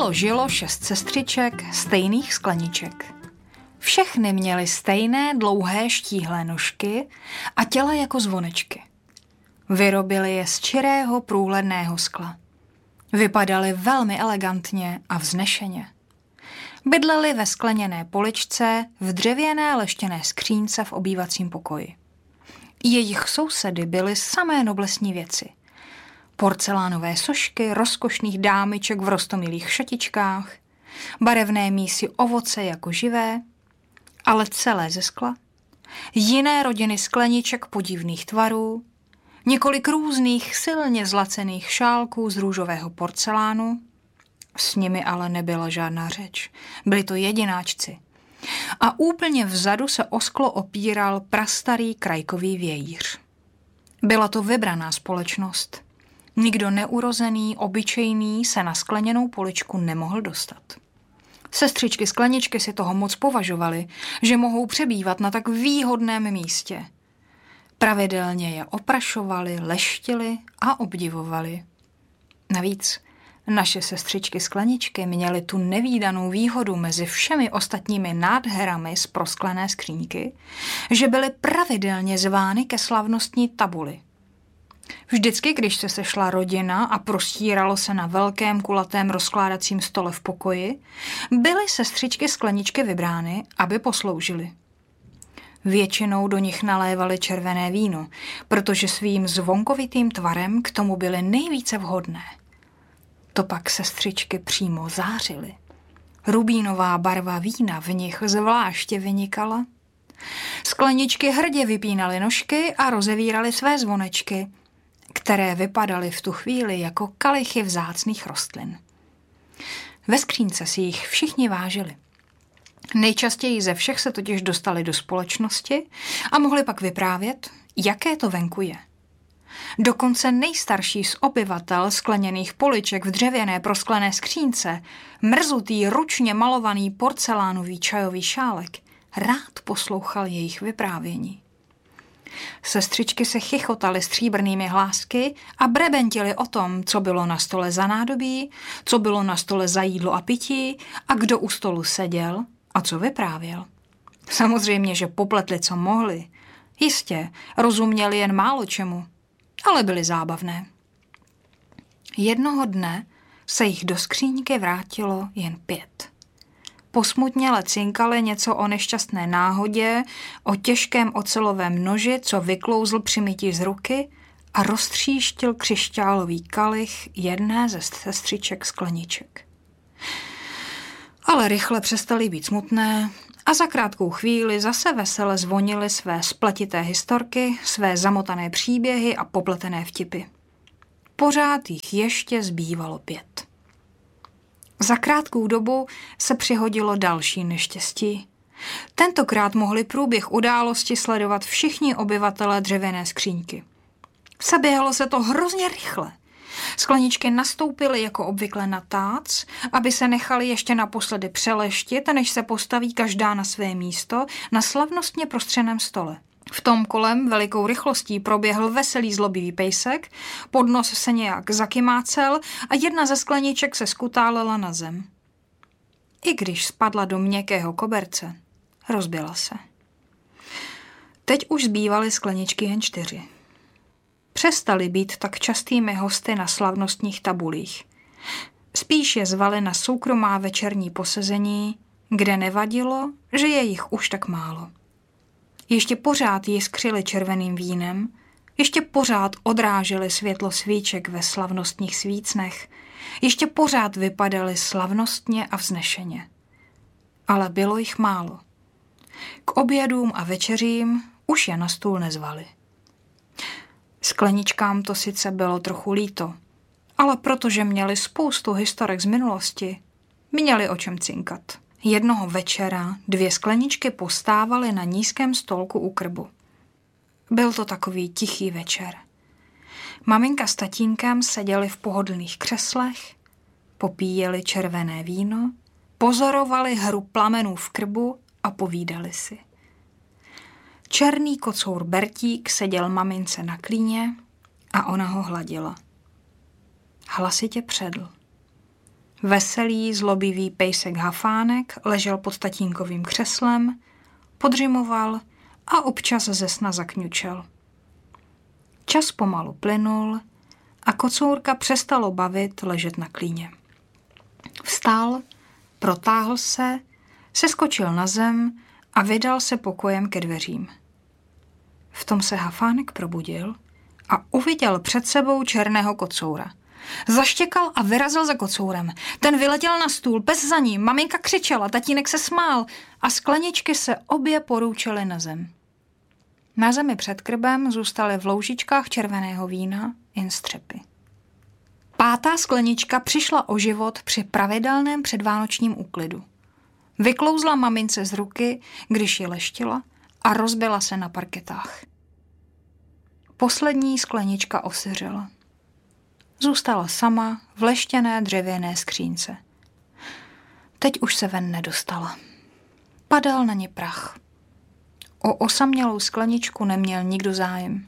Žilo 6 sestřiček stejných skleniček. Všechny měly stejné dlouhé štíhlé nožky a těla jako zvonečky. Vyrobili je z čirého průhledného skla. Vypadaly velmi elegantně a vznešeně. Bydleli ve skleněné poličce v dřevěné leštěné skřínce v obývacím pokoji. Jejich sousedy byly samé noblesní věci. Porcelánové sošky rozkošných dámiček v roztomilých šatičkách, barevné mísy ovoce jako živé, ale celé ze skla, jiné rodiny skleniček podivných tvarů, několik různých silně zlacených šálků z růžového porcelánu, s nimi ale nebyla žádná řeč, byli to jedináčci. A úplně vzadu se o sklo opíral prastarý krajkový vějíř. Byla to vybraná společnost. Nikdo neurozený, obyčejný se na skleněnou poličku nemohl dostat. Sestřičky skleničky si toho moc považovaly, že mohou přebývat na tak výhodném místě. Pravidelně je oprašovali, leštili a obdivovali. Navíc naše sestřičky skleničky měly tu nevídanou výhodu mezi všemi ostatními nádherami z prosklené skříňky, že byly pravidelně zvány ke slavnostní tabuli. Vždycky, když se sešla rodina a prostíralo se na velkém kulatém rozkládacím stole v pokoji, byly sestřičky skleničky vybrány, aby posloužily. Většinou do nich nalévali červené víno, protože svým zvonkovitým tvarem k tomu byly nejvíce vhodné. To pak sestřičky přímo zářily. Rubínová barva vína v nich zvláště vynikala. Skleničky hrdě vypínaly nožky a rozevíraly své zvonečky, které vypadaly v tu chvíli jako kalichy vzácných rostlin. Ve skřínce si jich všichni vážili. Nejčastěji ze všech se totiž dostali do společnosti a mohli pak vyprávět, jaké to venku je. Dokonce nejstarší z obyvatel skleněných poliček v dřevěné prosklené skřínce, mrzutý ručně malovaný porcelánový čajový šálek, rád poslouchal jejich vyprávění. Sestřičky se chichotaly stříbrnými hlásky a brebentily o tom, co bylo na stole za nádobí, co bylo na stole za jídlo a pití a kdo u stolu seděl a co vyprávěl. Samozřejmě, že popletli, co mohli. Jistě, rozuměli jen málo čemu, ale byly zábavné. Jednoho dne se jich do skříňky vrátilo jen 5. Posmutněle cinkali něco o nešťastné náhodě, o těžkém ocelovém noži, co vyklouzl při mytí z ruky a roztříštil křišťálový kalich jedné ze sestřiček skleniček. Ale rychle přestaly být smutné a za krátkou chvíli zase vesele zvonily své spletité historky, své zamotané příběhy a popletené vtipy. Pořád jich ještě zbývalo 5. Za krátkou dobu se přihodilo další neštěstí. Tentokrát mohli průběh události sledovat všichni obyvatelé dřevěné skříňky. Zaběhalo se to hrozně rychle. Skleničky nastoupily jako obvykle na tác, aby se nechali ještě naposledy přeleštit, než se postaví každá na své místo na slavnostně prostřeném stole. V tom kolem velikou rychlostí proběhl veselý zlobivý pejsek, podnos se nějak zakymácel a jedna ze skleniček se skutálela na zem. I když spadla do měkkého koberce, rozbila se. Teď už zbývaly skleničky jen 4. Přestaly být tak častými hosty na slavnostních tabulích. Spíš je zvali na soukromá večerní posezení, kde nevadilo, že je jich už tak málo. Ještě pořád jiskřili červeným vínem, ještě pořád odráželi světlo svíček ve slavnostních svícnech, ještě pořád vypadaly slavnostně a vznešeně. Ale bylo jich málo. K obědům a večeřím už je na stůl nezvali. Skleničkám to sice bylo trochu líto, ale protože měli spoustu historek z minulosti, měli o čem cinkat. Jednoho večera 2 skleničky postávaly na nízkém stolku u krbu. Byl to takový tichý večer. Maminka s tatínkem seděli v pohodlných křeslech, popíjeli červené víno, pozorovali hru plamenů v krbu a povídali si. Černý kocour Bertík seděl mamince na klíně a ona ho hladila. Hlasitě předl. Veselý, zlobivý pejsek Hafánek ležel pod tatínkovým křeslem, podřimoval a občas ze sna zakňučel. Čas pomalu plynul a kocourka přestalo bavit ležet na klíně. Vstal, protáhl se, seskočil na zem a vydal se pokojem ke dveřím. V tom se Hafánek probudil a uviděl před sebou černého kocoura. Zaštěkal a vyrazil za kocourem. Ten vyletěl na stůl, pes za ním, maminka křičela, tatínek se smál a skleničky se obě poroučely na zem. Na zemi před krbem zůstaly v loužičkách červeného vína jen střepy. 5. sklenička přišla o život při pravidelném předvánočním úklidu. Vyklouzla mamince z ruky, když ji leštila a rozbila se na parketách. Poslední sklenička osiřela. Zůstala sama v leštěné dřevěné skřínce. Teď už se ven nedostala. Padal na ně prach. O osamělou skleničku neměl nikdo zájem.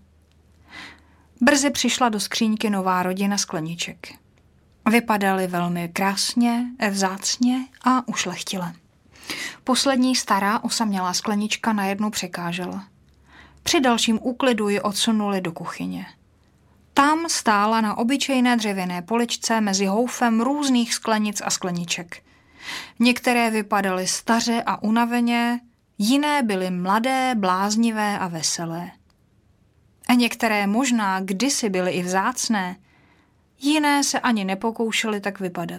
Brzy přišla do skříňky nová rodina skleniček. Vypadaly velmi krásně, vzácně a ušlechtile. Poslední stará osamělá sklenička najednou překážela. Při dalším úklidu ji odsunuli do kuchyně. Tam stála na obyčejné dřevěné poličce mezi houfem různých sklenic a skleniček. Některé vypadaly staře a unaveně, jiné byly mladé, bláznivé a veselé. A některé možná kdysi byly i vzácné, jiné se ani nepokoušely tak vypadat.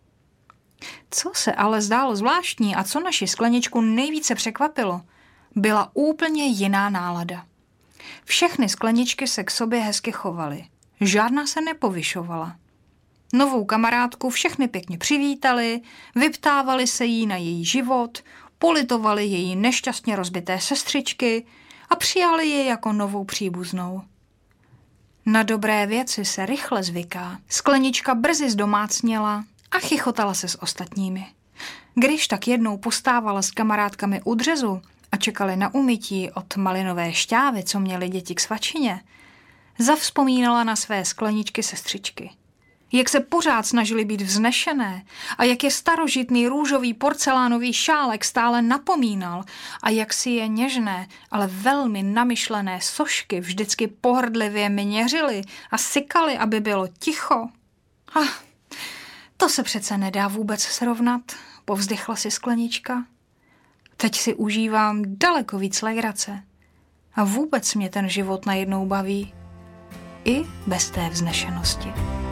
Co se ale zdálo zvláštní a co naši skleničku nejvíce překvapilo, byla úplně jiná nálada. Všechny skleničky se k sobě hezky chovaly. Žádná se nepovyšovala. Novou kamarádku všechny pěkně přivítali, vyptávali se jí na její život, politovali její nešťastně rozbité sestřičky a přijali ji jako novou příbuznou. Na dobré věci se rychle zvyká. Sklenička brzy zdomácněla a chichotala se s ostatními. Když tak jednou postávala s kamarádkami u dřezu a čekali na umytí od malinové šťávy, co měly děti k svačině, zavzpomínala na své skleničky sestřičky. Jak se pořád snažili být vznešené a jak je starožitný růžový porcelánový šálek stále napomínal a jak si je něžné, ale velmi namyšlené sošky vždycky pohrdlivě měřily a sykali, aby bylo ticho. To se přece nedá vůbec srovnat, povzdychla si sklenička. Teď si užívám daleko víc legrace a vůbec mě ten život najednou baví. I bez té vznešenosti.